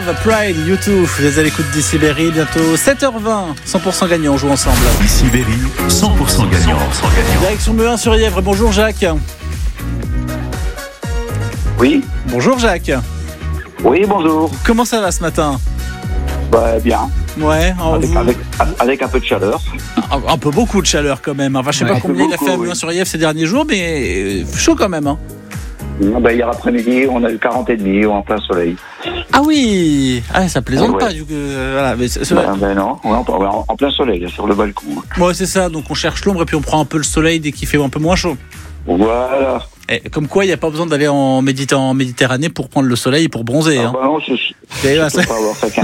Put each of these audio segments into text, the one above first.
Pride, YouTube, vous êtes à l'écoute d'Ici Berry, bientôt 7h20, 100% gagnant, on joue ensemble. Ici Berry, 100% gagnant. Direction Meuin-sur-Yèvre, bonjour Jacques. Oui. Bonjour Jacques. Oui, bonjour. Comment ça va ce matin? Bien. Ouais, avec un peu de chaleur. un peu beaucoup de chaleur quand même. Enfin, je sais pas combien il a fait à Meuin-sur-Yèvre ces derniers jours, mais chaud quand même. Hein. Hier après-midi, on a eu 40,5 en plein soleil. Ah oui, ça plaisante pas du coup. Voilà, mais non, en plein soleil, sur le balcon. Ouais, c'est ça, donc on cherche l'ombre et puis on prend un peu le soleil dès qu'il fait un peu moins chaud. Voilà. Et comme quoi, il n'y a pas besoin d'aller en Méditerranée pour prendre le soleil et pour bronzer. Non, je pas avoir fait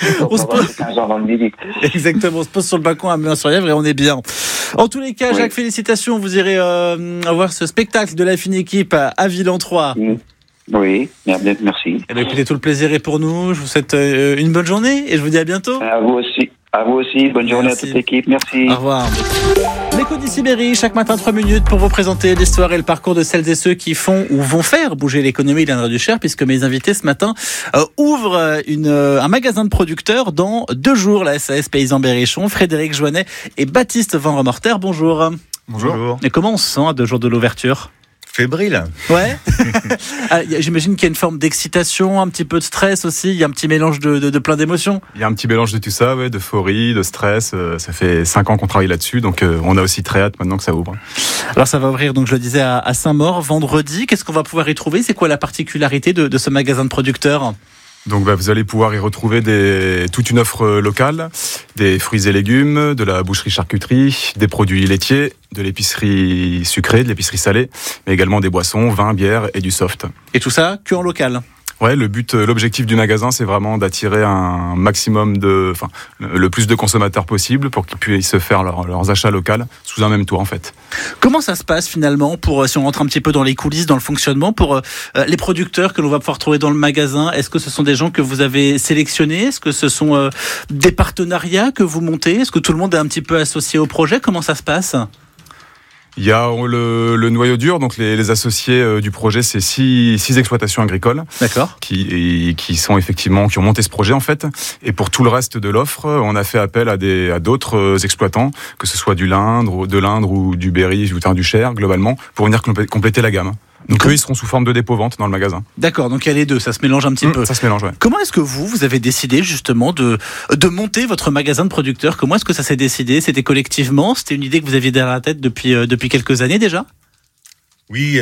15 ans dans le midi. Exactement, on se pose sur le balcon à Meuin-sur-Yèvre et on est bien. En tous les cas, Jacques, félicitations. Vous irez voir ce spectacle de la fine équipe à Villan-3. Oui, merci. Eh bien, écoutez, tout le plaisir est pour nous. Je vous souhaite une bonne journée et je vous dis à bientôt. À vous aussi. Bonne journée à toute l'équipe. Merci. Au revoir. L'écho d'Ici Berry, chaque matin 3 minutes pour vous présenter l'histoire et le parcours de celles et ceux qui font ou vont faire bouger l'économie de l'Indre du Cher, puisque mes invités ce matin ouvrent un magasin de producteurs dans 2 jours. La SAS Paysans Berrichon, Frédéric Joannet et Baptiste Van Remorter. Bonjour. Bonjour. Et comment on se sent à 2 jours de l'ouverture? Fébrile. Ouais. J'imagine qu'il y a une forme d'excitation, un petit peu de stress aussi. Il y a un petit mélange de plein d'émotions. Il y a un petit mélange de tout ça, d'euphorie, de stress. Ça fait 5 ans qu'on travaille là-dessus, donc on a aussi très hâte maintenant que ça ouvre. Alors ça va ouvrir, donc je le disais, à Saint-Maur vendredi. Qu'est-ce qu'on va pouvoir y trouver? C'est quoi la particularité de ce magasin de producteurs? Donc vous allez pouvoir y retrouver toute une offre locale, des fruits et légumes, de la boucherie-charcuterie, des produits laitiers, de l'épicerie sucrée, de l'épicerie salée, mais également des boissons, vins, bières et du soft. Et tout ça que en local? Ouais, l'objectif du magasin, c'est vraiment d'attirer un maximum le plus de consommateurs possible pour qu'ils puissent se faire leurs achats locaux sous un même toit, en fait. Comment ça se passe finalement si on rentre un petit peu dans les coulisses, dans le fonctionnement, pour les producteurs que l'on va pouvoir trouver dans le magasin? Est-ce que ce sont des gens que vous avez sélectionnés? Est-ce que ce sont des partenariats que vous montez? Est-ce que tout le monde est un petit peu associé au projet? Comment ça se passe? Il y a le noyau dur, donc les associés du projet, c'est 6 exploitations agricoles. D'accord. Qui ont monté ce projet en fait. Et pour tout le reste de l'offre, on a fait appel à d'autres exploitants, que ce soit de l'Indre ou du Berry ou du Cher globalement, pour venir compléter la gamme. Donc eux, ils seront sous forme de dépôt-vente dans le magasin. D'accord, donc il y a les deux, ça se mélange un petit peu. Ça se mélange, ouais. Comment est-ce que vous avez décidé justement de monter votre magasin de producteurs? Comment est-ce que ça s'est décidé? C'était collectivement? C'était une idée que vous aviez derrière la tête depuis quelques années déjà? Oui,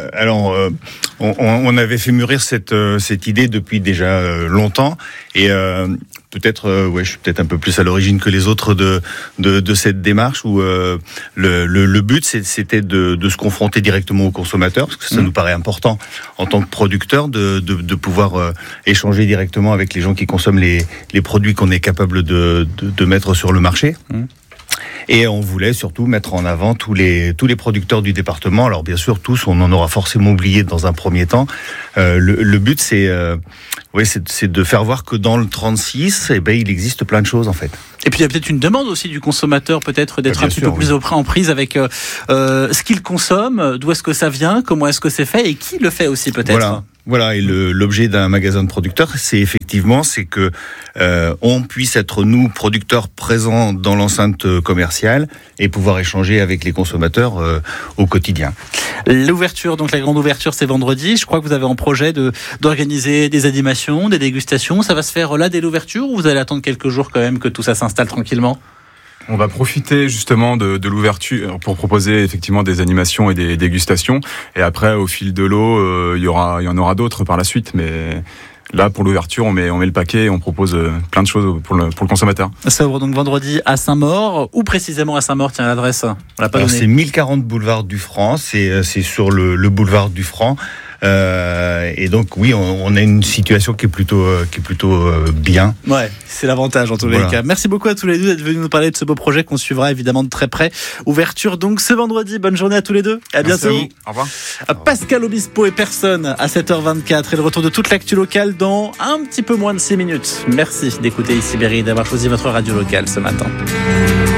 on avait fait mûrir cette idée depuis déjà longtemps et peut-être je suis peut-être un peu plus à l'origine que les autres de cette démarche où le but c'était de se confronter directement aux consommateurs, parce que ça nous paraît important en tant que producteur de pouvoir échanger directement avec les gens qui consomment les produits qu'on est capable de mettre sur le marché. Et on voulait surtout mettre en avant tous les producteurs du département. Alors bien sûr, tous, on en aura forcément oublié dans un premier temps. Le but, c'est de faire voir que dans le 36, il existe plein de choses en fait. Et puis il y a peut-être une demande aussi du consommateur, peut-être d'être un petit peu plus en prise avec ce qu'il consomme, d'où est-ce que ça vient, comment est-ce que c'est fait et qui le fait aussi peut-être. Voilà, et l'objet d'un magasin de producteurs, c'est que on puisse être nous producteurs présents dans l'enceinte commerciale et pouvoir échanger avec les consommateurs au quotidien. L'ouverture, donc la grande ouverture, c'est vendredi. Je crois que vous avez en projet d'organiser des animations, des dégustations. Ça va se faire là dès l'ouverture ou vous allez attendre quelques jours quand même que tout ça s'installe tranquillement? On va profiter justement de l'ouverture pour proposer effectivement des animations et des dégustations. Et après, au fil de l'eau, il y en aura d'autres par la suite. Mais là, pour l'ouverture, on met le paquet et on propose plein de choses pour le consommateur. Ça ouvre donc vendredi à Saint-Maur. Où précisément à Saint-Maur? Tiens, l'adresse, on l'a pas donnée. C'est 1040 boulevard du Franc. C'est sur le boulevard du Franc. Et donc oui, on a une situation qui est plutôt bien. Ouais, c'est l'avantage en tous les cas. Merci beaucoup à tous les deux d'être venus nous parler de ce beau projet qu'on suivra évidemment de très près. Ouverture donc ce vendredi. Bonne journée à tous les deux. À bientôt. Merci à vous. Au revoir. Pascal Obispo et personne à 7h24 et le retour de toute l'actu locale dans un petit peu moins de 6 minutes. Merci d'écouter Ici Berry et d'avoir choisi votre radio locale ce matin.